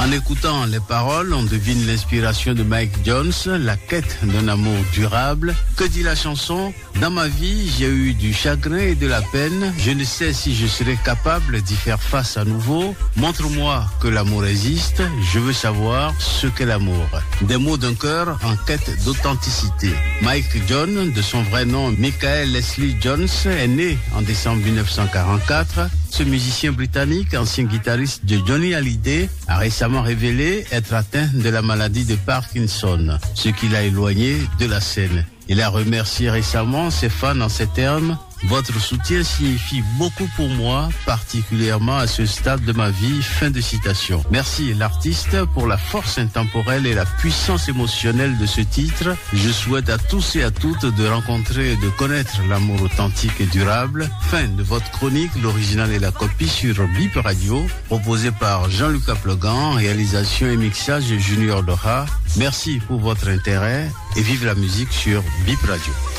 En écoutant les paroles, on devine l'inspiration de Mike Jones, la quête d'un amour durable. Que dit la chanson? Dans ma vie, j'ai eu du chagrin et de la peine. Je ne sais si je serai capable d'y faire face à nouveau. Montre-moi que l'amour existe. Je veux savoir ce qu'est l'amour. Des mots d'un cœur en quête d'authenticité. Mike Jones, de son vrai nom Michael Leslie Jones, est né en décembre 1944. Ce musicien britannique, ancien guitariste de Johnny Hallyday, a récemment révélé être atteint de la maladie de Parkinson, ce qui l'a éloigné de la scène. Il a remercié récemment ses fans en ces termes. Votre soutien signifie beaucoup pour moi, particulièrement à ce stade de ma vie. Fin de citation. Merci l'artiste pour la force intemporelle et la puissance émotionnelle de ce titre. Je souhaite à tous et à toutes de rencontrer et de connaître l'amour authentique et durable. Fin de votre chronique, l'original et la copie sur Bip Radio, proposé par Jean-Lucas Plogan, réalisation et mixage Junior Dora. Merci pour votre intérêt et vive la musique sur Bip Radio.